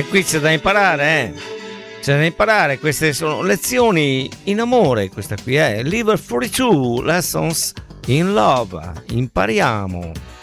Qui c'è da imparare, C'è da imparare, queste sono lezioni in amore, questa qui è Level 42 Lessons in Love. Impariamo.